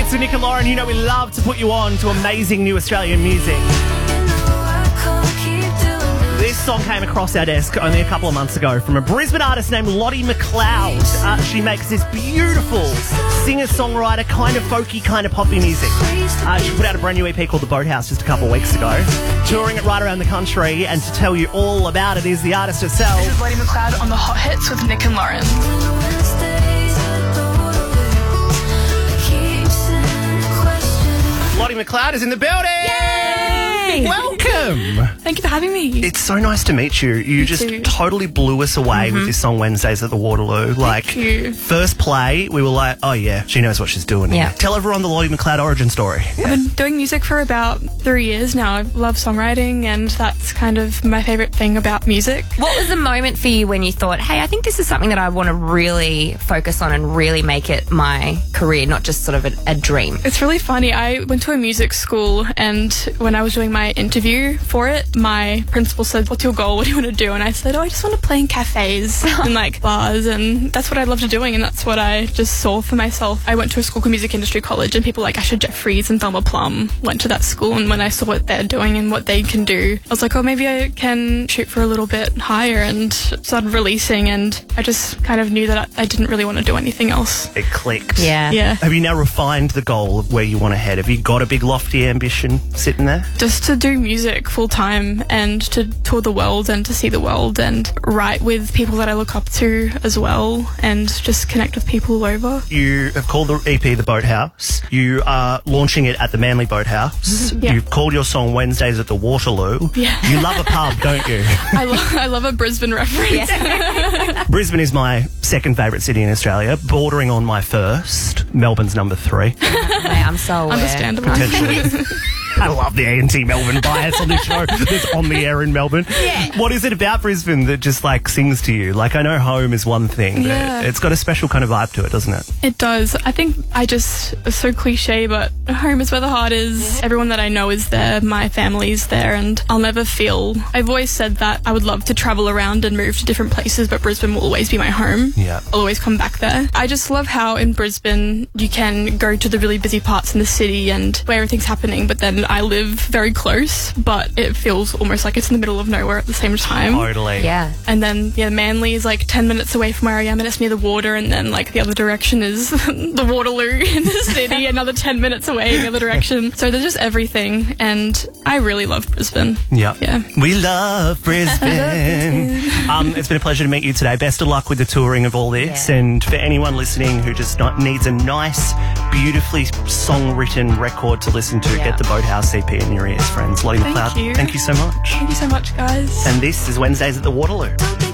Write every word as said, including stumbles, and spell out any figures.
Hits with Nick and Lauren. You know we love to put you on to amazing new Australian music. This song came across our desk only a couple of months ago from a Brisbane artist named Lottie McLeod. Uh, she makes this beautiful singer-songwriter, kind of folky, kind of poppy music. Uh, she put out a brand new E P called The Boathouse just a couple of weeks ago, touring it right around the country, and to tell you all about it is the artist herself. This is Lottie McLeod on the Hot Hits with Nick and Lauren. Lottie McLeod is in the building! Yay! Welcome! Thank you for having me. It's so nice to meet you. You Me just too. totally blew us away with this song Wednesdays at the Waterloo. Like, you. first play, we were like, oh yeah, she knows what she's doing. Yeah. Tell everyone the Lottie McLeod origin story. I've been doing music for about three years now. I love songwriting, and that's kind of my favourite thing about music. What was the moment for you when you thought, hey, I think this is something that I want to really focus on and really make it my career, not just sort of a, a dream? It's really funny. I went to a music school, and when I was doing my interview for it, my principal said, what's your goal? What do you want to do? And I said, oh, I just want to play in cafes and like bars, and that's what I loved doing, and that's what I just saw for myself. I went to a school called Music Industry College, and people like Asher Jeffries and Thelma Plum went to that school, and when I saw what they're doing and what they can do, I was like, oh, maybe I can shoot for a little bit higher, and started releasing, and I just kind of knew that I, I didn't really want to do anything else. It clicked. Yeah. Yeah. Have you now refined the goal of where you want to head? Have you got a big lofty ambition sitting there? Just to do music full time and to tour the world and to see the world and write with people that I look up to as well and just connect with people all over. You have called the E P The Boathouse. You are launching it at the Manly Boathouse. Yeah. You've called your song Wednesdays at the Waterloo. Yeah. You love a pub, don't you? I, lo- I love a Brisbane reference. Brisbane is my second favourite city in Australia, bordering on my first. Melbourne's number three. Hey, I'm so aware. Understandable. Potentially. I love the anti-Melbourne bias on this show that's on the air in Melbourne. Yeah. What is it about Brisbane that just, like, sings to you? Like, I know home is one thing, but Yeah. it's got a special kind of vibe to it, doesn't it? It does. I think I just, it's so cliche, but home is where the heart is. Everyone that I know is there. My family's there, and I'll never feel... I've always said that I would love to travel around and move to different places, but Brisbane will always be my home. Yeah. I'll always come back there. I just love how in Brisbane you can go to the really busy parts in the city and where everything's happening, but then I live very close, but it feels almost like it's in the middle of nowhere at the same time. Totally. Yeah. And then, yeah, Manly is like ten minutes away from where I am, and it's near the water, and then like the other direction is the Waterloo in the city, another ten minutes away in the other direction. So there's just everything, and I really love Brisbane. Yeah. Yeah. We love Brisbane. um, it's been a pleasure to meet you today. Best of luck with the touring of all this. Yeah. And for anyone listening who just not, needs a nice, beautifully song-written record to listen to, Yeah. get the Boathouse C P in your ears, friends. Lottie Thank McLeod, you. thank you so much. Thank you so much, guys. And this is Wednesdays at the Waterloo.